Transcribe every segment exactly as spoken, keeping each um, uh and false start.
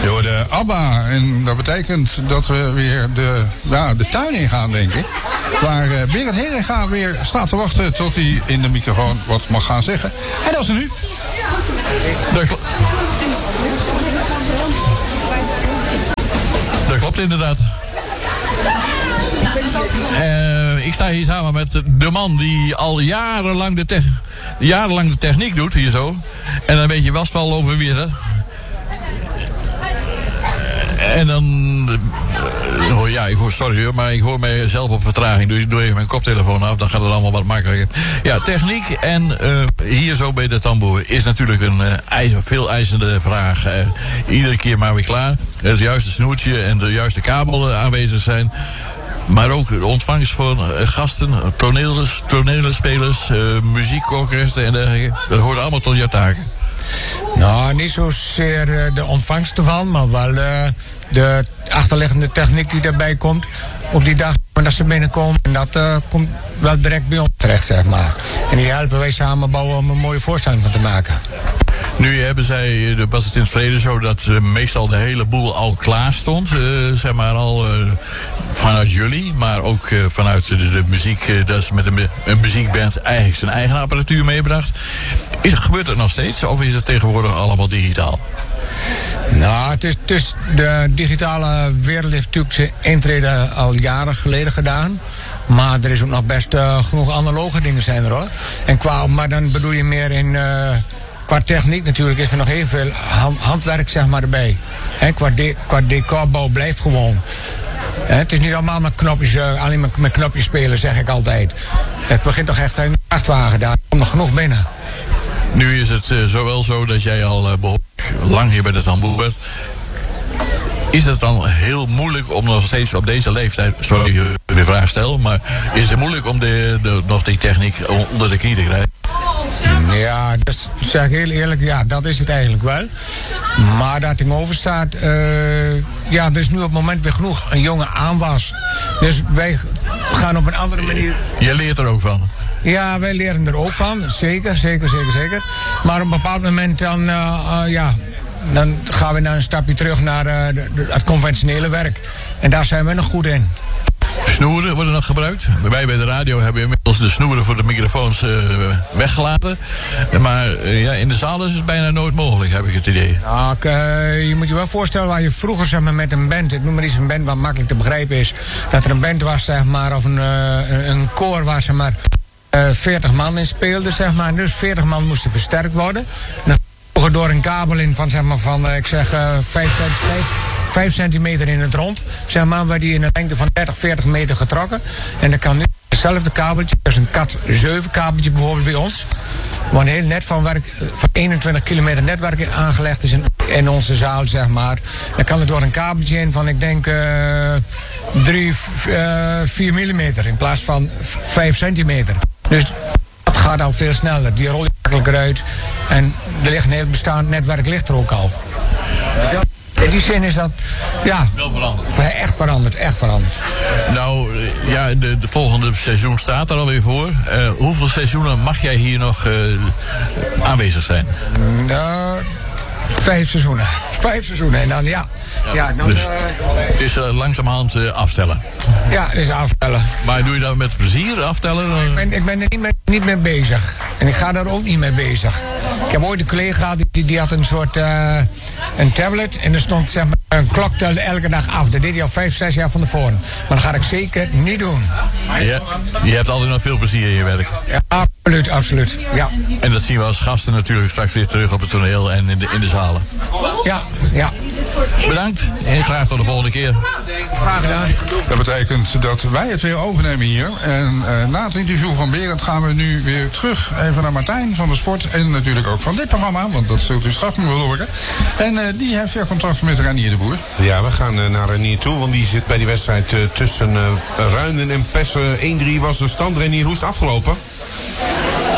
Door de ABBA. En dat betekent dat we weer de, ja, de tuin in gaan, denk ik. Waar uh, Berend Heringa weer staat te wachten tot hij in de microfoon wat mag gaan zeggen. En dat is er nu. Dat, kl- dat klopt inderdaad. Uh, ik sta hier samen met de man die al jarenlang de, te- jarenlang de techniek doet, hier zo. En dan weet je wel over weer, hè. En dan... Uh, oh ja, ik hoor, sorry hoor, maar ik hoor mijzelf op vertraging. Dus ik doe even mijn koptelefoon af, dan gaat het allemaal wat makkelijker. Ja, techniek en uh, hier zo bij de tamboer is natuurlijk een uh, eis, veel eisende vraag. Uh, iedere keer maar weer klaar. Het juiste snoertje en de juiste kabel uh, aanwezig zijn. Maar ook de ontvangst van uh, gasten, toneel, toneelspelers, uh, muziekorkesten en dergelijke. Dat hoort allemaal tot jouw taken. Nou, niet zozeer uh, de ontvangst ervan, maar wel uh, de achterliggende techniek die daarbij komt. Op die dag dat ze binnenkomen. En dat uh, komt wel direct bij ons terecht, zeg maar. En die helpen wij samen bouwen om een mooie voorstelling van te maken. Nu hebben zij, was het in het verleden zo dat uh, meestal de hele boel al klaar stond. Uh, zeg maar al uh, vanuit jullie, maar ook uh, vanuit de, de muziek. Uh, dat ze met een, een muziekband eigenlijk zijn eigen apparatuur meebracht. Is, gebeurt het nog steeds of is het tegenwoordig allemaal digitaal? Nou, het is, het is de digitale wereld heeft natuurlijk zijn intrede al jaren geleden gedaan. Maar er is ook nog best uh, genoeg analoge dingen zijn er hoor. En qua, maar dan bedoel je meer in... Uh, Qua techniek natuurlijk is er nog heel veel hand, handwerk zeg maar erbij. He, qua, de, qua decorbouw blijft gewoon. He, het is niet allemaal met knopjes, uh, alleen met, met knopjes spelen zeg ik altijd. Het begint toch echt een vrachtwagen, daar komt nog genoeg binnen. Nu is het uh, zowel zo dat jij al uh, behoorlijk lang hier bij de tamboer bent. Is het dan heel moeilijk om nog steeds op deze leeftijd... Sorry, ik de vraag stel, maar is het moeilijk om de, de, nog die techniek onder de knie te krijgen? Ja, dat zeg ik heel eerlijk, ja, dat is het eigenlijk wel. Maar dat tegenover staat, uh, ja, er is nu op het moment weer genoeg een jonge aanwas. Dus wij gaan op een andere manier... Je leert er ook van? Ja, wij leren er ook van, zeker, zeker, zeker, zeker. Maar op een bepaald moment dan, uh, uh, ja... Dan gaan we naar een stapje terug naar uh, de, de, het conventionele werk. En daar zijn we nog goed in. Snoeren worden nog gebruikt. Wij bij de radio hebben inmiddels de snoeren voor de microfoons uh, weggelaten. Maar uh, ja, in de zaal is het bijna nooit mogelijk, heb ik het idee. Nou, uh, je moet je wel voorstellen waar je vroeger zeg maar, met een band... Ik noem maar iets een band wat makkelijk te begrijpen is... dat er een band was, zeg maar, of een, uh, een koor waar zeg maar, uh, veertig man in speelde, zeg maar. Dus veertig man moesten versterkt worden. En dan door een kabel in van, zeg maar, van uh, ik zeg, uh, vijf centimeter in het rond. Zeg maar, waar die in een lengte van dertig, veertig meter getrokken. En dan kan nu hetzelfde kabeltje, dat is een cat zeven kabeltje bijvoorbeeld bij ons. Waar een heel netwerk van eenentwintig kilometer netwerk aangelegd is in, in onze zaal, zeg maar. Dan kan er door een kabeltje in van, ik denk, drie, vier millimeter in plaats van vijf centimeter. Dus dat gaat al veel sneller. Die rol je makkelijker uit. En er ligt een heel bestaand netwerk ligt er ook al. In die zin is dat, ja, wel veranderd. Echt veranderd, echt veranderd. Nou, ja, de, de volgende seizoen staat er alweer voor. Uh, hoeveel seizoenen mag jij hier nog uh, aanwezig zijn? Nou, vijf seizoenen. Vijf seizoenen en dan, ja. Ja, ja dan, dus uh, het is uh, langzamerhand uh, aftellen. Ja, het is aftellen. Maar doe je dat met plezier, aftellen? Ik ben, ik ben er niet mee, niet mee bezig. En ik ga daar ook niet mee bezig. Ik heb ooit een collega gehad, die, die had een soort uh, een tablet. En er stond zeg maar, een klok telde elke dag af. Dat deed hij al vijf, zes jaar van tevoren. Maar dat ga ik zeker niet doen. Je, je hebt altijd nog veel plezier in je werk. Ja, absoluut, absoluut. Ja. En dat zien we als gasten natuurlijk straks weer terug op het toneel en in de, in de zalen. Ja, ja. Bedankt en graag tot de volgende keer. Graag gedaan. Dat betekent dat wij het weer overnemen hier. En uh, na het interview van Berend gaan we nu weer terug even naar Martijn van de Sport. En natuurlijk ook van dit programma, want dat zult u straks nog wel horen. En uh, die heeft weer contact met Renier de Boer. Ja, we gaan uh, naar Renier toe, want die zit bij die wedstrijd uh, tussen uh, Ruinen en Pessen. één drie was de stand. Renier, hoe is het afgelopen?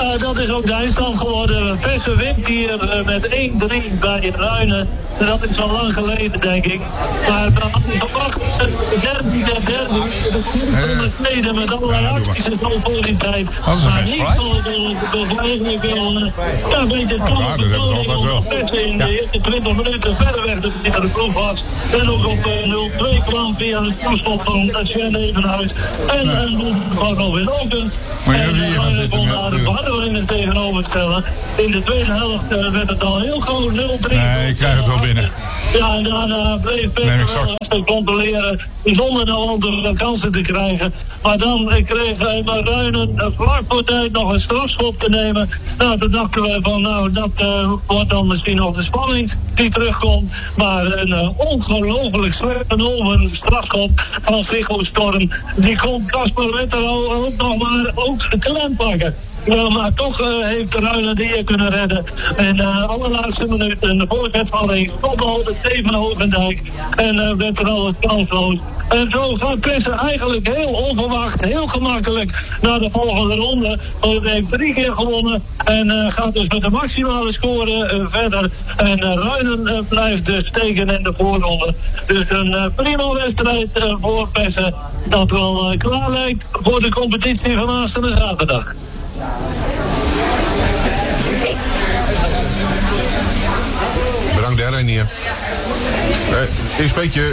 Uh, dat is ook de eindstand geworden. Pessen wint hier uh, met één drie bij Ruinen. Dat is al lang geleden, denk ik. Maar we hadden verwacht, de derde, de derde, de tweede met allerlei acties is al voor die tijd. Maar niet van de eigenlijk wel ja, een beetje tamme betoning omdat Pessen in de eerste twintig minuten verder weg de betere proef was. En ook op nul twee kwam via het toeschot van Sven Evenhuis. En een van Robin Oken. En Ruinen kon daar de Harderwingen tegenover stellen. In de tweede helft werd het al heel gauw nul drie. Nee, ik krijg het wel binnen. Ja, en daarna bleef Pessen wel te controleren zonder nou andere kansen te krijgen. Maar dan kreeg Ruinen vlak voor tijd nog een strafschop te nemen. Nou, toen dachten we van, nou, dat uh, wordt dan misschien nog de spanning die terugkomt. Maar een uh, ongelooflijk een strafschop van Viggo Storm. Die kon Casper Wetterlo ook nog maar ook klem pakken. Uh, maar toch uh, heeft de Ruinen de eer kunnen redden. En de uh, allerlaatste minuut een voorzet van Rees. Kopbal de Steven Hogendijk. En uh, werd er al het kansloos. En zo gaat Pessen eigenlijk heel onverwacht, heel gemakkelijk naar de volgende ronde. Want hij heeft drie keer gewonnen. En uh, gaat dus met de maximale score uh, verder. En uh, Ruinen uh, blijft dus steken in de voorronde. Dus een uh, prima wedstrijd uh, voor Pessen. Dat wel uh, klaar lijkt voor de competitie van aanstaande zaterdag. Bedankt, Darren hier. Uh, eerst een beetje